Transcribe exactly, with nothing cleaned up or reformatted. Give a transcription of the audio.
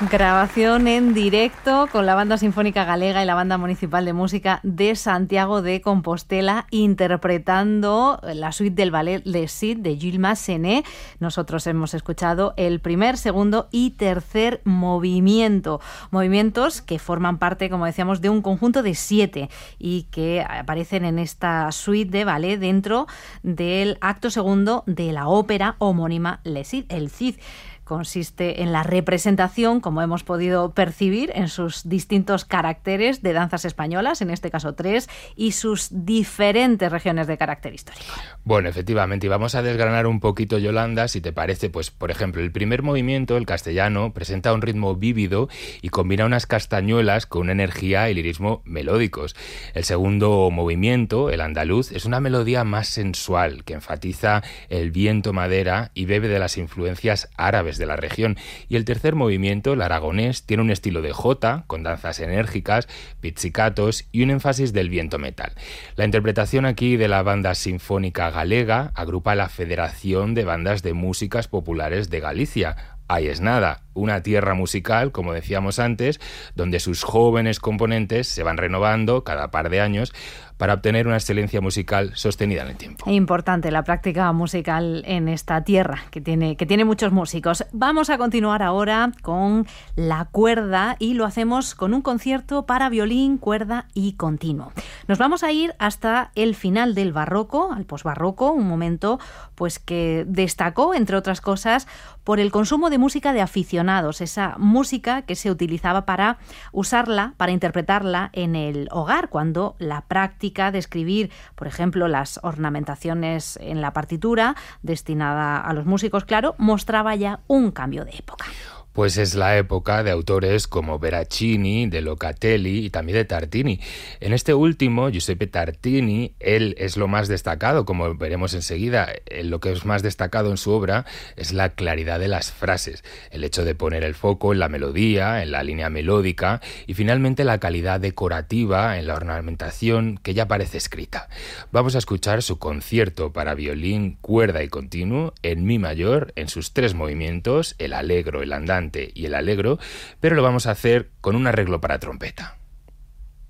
Grabación en directo con la Banda Sinfónica Galega y la Banda Municipal de Música de Santiago de Compostela, interpretando la suite del ballet Les Cid de Jules Massenet. Nosotros hemos escuchado el primer, segundo y tercer movimiento. Movimientos que forman parte, como decíamos, de un conjunto de siete y que aparecen en esta suite de ballet dentro del acto segundo de la ópera homónima Les Cid, el Cid. Consiste en la representación, como hemos podido percibir, en sus distintos caracteres de danzas españolas, en este caso tres, y sus diferentes regiones de carácter histórico. Bueno, efectivamente, y vamos a desgranar un poquito, Yolanda, si te parece. Pues, por ejemplo, el primer movimiento, el castellano, presenta un ritmo vívido y combina unas castañuelas con una energía y lirismo melódicos. El segundo movimiento, el andaluz, es una melodía más sensual, que enfatiza el viento madera y bebe de las influencias árabes de la región. Y el tercer movimiento, el aragonés, tiene un estilo de jota, con danzas enérgicas, pizzicatos y un énfasis del viento metal. La interpretación aquí de la Banda Sinfónica Galega agrupa la Federación de Bandas de Músicas Populares de Galicia. Ahí es nada, una tierra musical, como decíamos antes, donde sus jóvenes componentes se van renovando cada par de años para obtener una excelencia musical sostenida en el tiempo. Importante la práctica musical en esta tierra, que tiene, que tiene muchos músicos. Vamos a continuar ahora con la cuerda y lo hacemos con un concierto para violín, cuerda y continuo. Nos vamos a ir hasta el final del barroco, al posbarroco, un momento pues que destacó, entre otras cosas, por el consumo de música de aficionados, esa música que se utilizaba para usarla, para interpretarla en el hogar, cuando la práctica de escribir, por ejemplo, las ornamentaciones en la partitura, destinada a los músicos, claro, mostraba ya un cambio de época. Pues es la época de autores como Veracini, de Locatelli y también de Tartini. En este último, Giuseppe Tartini, él es lo más destacado, como veremos enseguida. Lo que es más destacado en su obra es la claridad de las frases, el hecho de poner el foco en la melodía, en la línea melódica y finalmente la calidad decorativa en la ornamentación que ya parece escrita. Vamos a escuchar su concierto para violín, cuerda y continuo en mi mayor, en sus tres movimientos, el allegro, el andante y el allegro, pero lo vamos a hacer con un arreglo para trompeta.